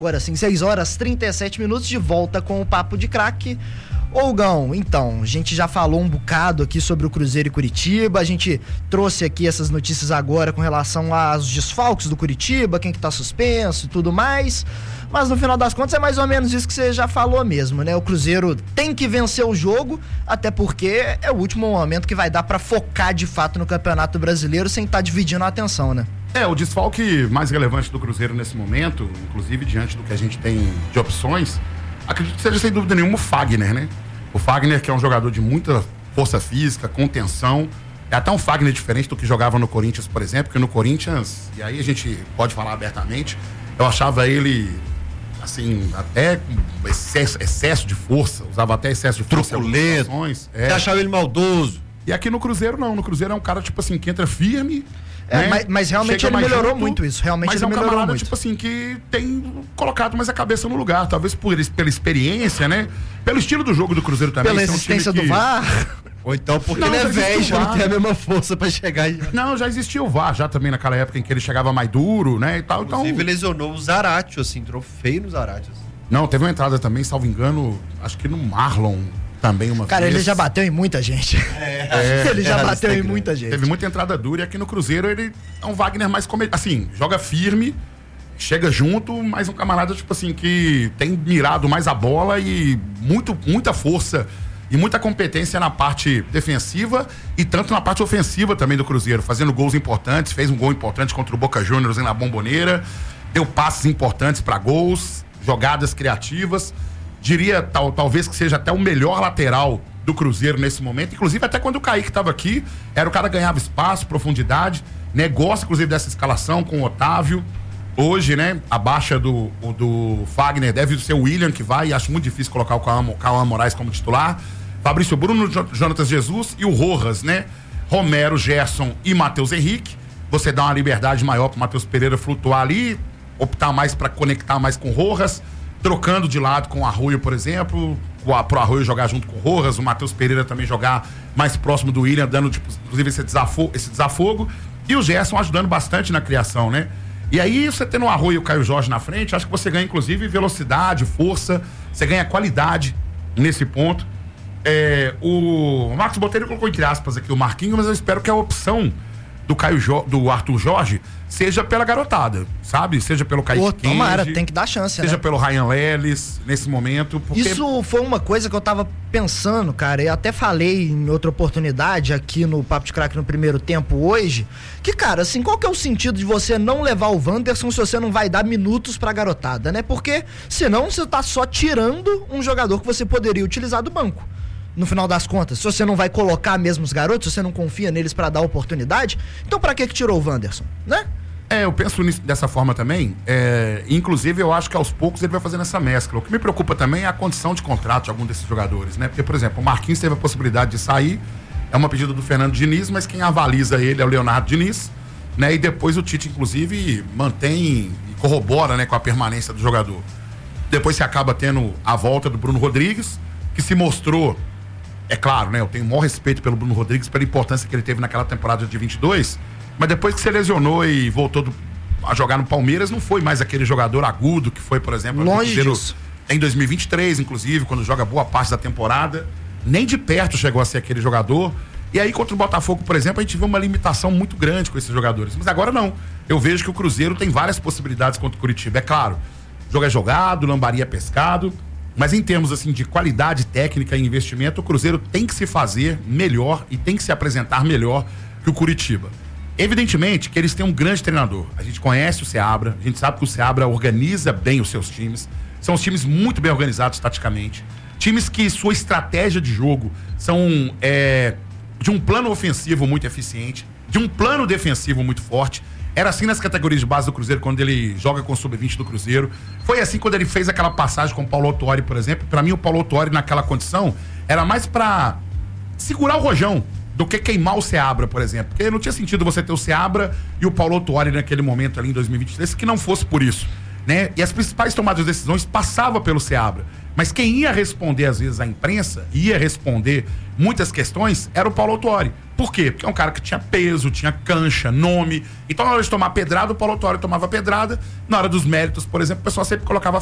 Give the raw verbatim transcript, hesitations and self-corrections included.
Agora sim, seis horas e trinta e sete minutos, de volta com o Papo de Craque. Ô Gão, então, a gente já falou um bocado aqui sobre o Cruzeiro e Curitiba, a gente trouxe aqui essas notícias agora com relação aos desfalques do Curitiba, quem que tá suspenso e tudo mais, mas no final das contas é mais ou menos isso que você já falou mesmo, né? O Cruzeiro tem que vencer o jogo, até porque é o último momento que vai dar pra focar de fato no Campeonato Brasileiro sem estar dividindo a atenção, né? É, o desfalque mais relevante do Cruzeiro nesse momento, inclusive diante do que a gente tem de opções, acredito que seja sem dúvida nenhuma o Fagner, né? O Fagner, que é um jogador de muita força física, contenção, é até um Fagner diferente do que jogava no Corinthians, por exemplo, porque no Corinthians, e aí a gente pode falar abertamente, eu achava ele, assim, até com excesso, excesso de força, usava até excesso de força. Truculento. É. Você achava ele maldoso. E aqui no Cruzeiro não, no Cruzeiro é um cara, tipo assim, que entra firme. É, né? mas, mas realmente Chega ele melhorou junto, muito isso, realmente mas ele é um melhorou camarada, muito. tipo assim, que tem colocado mais a cabeça no lugar, talvez por, pela experiência, né? Pelo estilo do jogo do Cruzeiro também. Pela é um existência time do que... V A R. Ou então porque Não, ele é já velho, existiu já o não V A R. tem a mesma força pra chegar e... Não, já existia o V A R já também naquela época em que ele chegava mais duro, né, e tal. Inclusive Então... ele lesionou o Zaratio, assim, entrou feio no Zaratio. Assim. Não, teve uma entrada também, salvo engano, acho que no Marlon também uma Cara, vez. ele já bateu em muita gente. É, ele já é, bateu é, em é, muita gente. Teve muita entrada dura e aqui no Cruzeiro ele é um Wagner mais comedido. Assim, joga firme, chega junto, mas um camarada, tipo assim, que tem mirado mais a bola e muito, muita força e muita competência na parte defensiva e tanto na parte ofensiva também do Cruzeiro, fazendo gols importantes, fez um gol importante contra o Boca Juniors na Bomboneira, deu passes importantes para gols, jogadas criativas. Diria tal, talvez que seja até o melhor lateral do Cruzeiro nesse momento. Inclusive, até quando o Kaique estava aqui, era o cara que ganhava espaço, profundidade. Negócio, inclusive, dessa escalação com o Otávio. Hoje, né, a baixa do, do Fagner deve ser o William que vai, e acho muito difícil colocar o Cauã Moraes como titular. Fabrício Bruno, Jonatas Jesus e o Rojas, né? Romero, Gerson e Matheus Henrique. Você dá uma liberdade maior para o Matheus Pereira flutuar ali, optar mais para conectar mais com o Rojas, trocando de lado com o Arroio, por exemplo, pro Arroio jogar junto com o Rojas, o Matheus Pereira também jogar mais próximo do William, dando, tipo, inclusive, esse desafogo, esse desafogo, e o Gerson ajudando bastante na criação, né? E aí, você tendo o Arroio e o Caio Jorge na frente, acho que você ganha, inclusive, velocidade, força, você ganha qualidade nesse ponto. É, o Marcos Botelho colocou entre aspas aqui o Marquinhos, mas eu espero que a opção do Caio jo, do Arthur Jorge seja pela garotada, sabe? Seja pelo Kaique Pô, tomara, Kenji, tem que dar chance, seja né? pelo Ryan Lelis nesse momento, porque... Isso foi uma coisa que eu tava pensando, cara, eu até falei em outra oportunidade aqui no Papo de Craque no primeiro tempo hoje, que, cara, assim, qual que é o sentido de você não levar o Wanderson se você não vai dar minutos pra garotada, né? Porque senão você tá só tirando um jogador que você poderia utilizar do banco. No final das contas, se você não vai colocar mesmo os garotos, se você não confia neles pra dar oportunidade, então pra que que tirou o Wanderson, né? É, eu penso nisso dessa forma também, é, inclusive eu acho que aos poucos ele vai fazendo essa mescla. O que me preocupa também é a condição de contrato de algum desses jogadores, né? Porque, por exemplo, o Marquinhos teve a possibilidade de sair, é uma pedida do Fernando Diniz, mas quem avaliza ele é o Leonardo Diniz, né? E depois o Tite, inclusive, mantém e corrobora, né, com a permanência do jogador. Depois você acaba tendo a volta do Bruno Rodrigues, que se mostrou... É claro, né? Eu tenho o maior respeito pelo Bruno Rodrigues, pela importância que ele teve naquela temporada de vinte e dois, mas depois que se lesionou e voltou do, a jogar no Palmeiras, não foi mais aquele jogador agudo que foi, por exemplo, longe Cruzeiro, disso. em dois mil e vinte e três, inclusive, quando joga boa parte da temporada. Nem de perto chegou a ser aquele jogador. E aí, contra o Botafogo, por exemplo, a gente viu uma limitação muito grande com esses jogadores. Mas agora não. Eu vejo que o Cruzeiro tem várias possibilidades contra o Curitiba. É claro, o jogo é jogado, lambaria é pescado. Mas em termos assim de qualidade técnica e investimento, o Cruzeiro tem que se fazer melhor e tem que se apresentar melhor que o Curitiba. Evidentemente que eles têm um grande treinador. A gente conhece o Seabra, a gente sabe que o Seabra organiza bem os seus times. São os times muito bem organizados taticamente. Times que sua estratégia de jogo são é, de um plano ofensivo muito eficiente, de um plano defensivo muito forte. Era assim nas categorias de base do Cruzeiro, quando ele joga com o sub vinte do Cruzeiro. Foi assim quando ele fez aquela passagem com o Paulo Autuori, por exemplo. Pra mim, o Paulo Autuori, naquela condição, era mais pra segurar o rojão do que queimar o Seabra, por exemplo. Porque não tinha sentido você ter o Seabra e o Paulo Autuori naquele momento ali em dois mil e vinte e três, que não fosse por isso. né? E as principais tomadas de decisões passavam pelo Seabra. Mas quem ia responder, às vezes, à imprensa, ia responder muitas questões, era o Paulo Autuori. Por quê? Porque é um cara que tinha peso, tinha cancha, nome. Então, na hora de tomar pedrada, o Paulo Autuori tomava pedrada. Na hora dos méritos, por exemplo, o pessoal sempre colocava